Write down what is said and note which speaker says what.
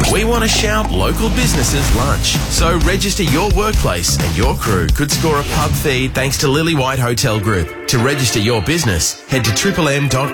Speaker 1: We want to shout local businesses lunch. So register your workplace and your crew could score a pub feed thanks to Lily White Hotel Group. To register your business, head to triplem.com.au.